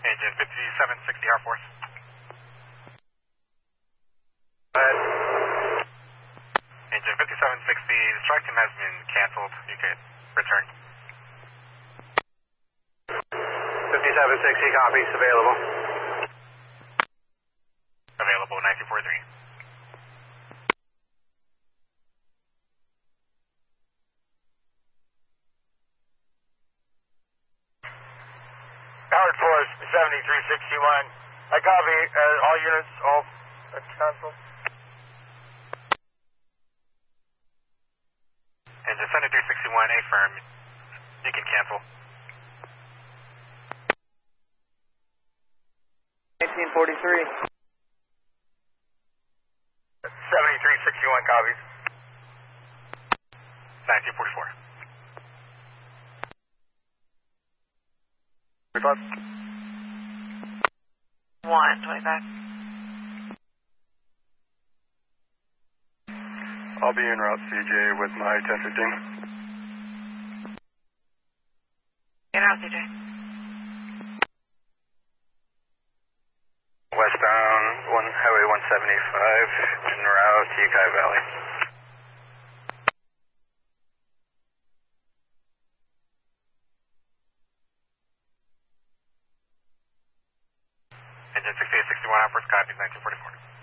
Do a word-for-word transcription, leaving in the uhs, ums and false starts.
Engine fifty-seven sixty, Air Force. Go ahead. Engine fifty-seven sixty, the strike team has been canceled. You can return. fifty-seven sixty, copies, available. Available, nineteen forty-three. Howard Force, seventy-three sixty-one. I copy, uh, all units, all uh, cancel. Engine seventy-three sixty-one, affirm. You can cancel. nineteen forty-three. seventy-three sixty-one, copies. nineteen forty-four. one twenty-five. I'll be en route C J with my ten fifteen. Get out, C J. Westbound one Highway one seventy-five, en route to Ukiah Valley. Engine sixty-eight sixty-one, Air Force, copies, nineteen forty-four.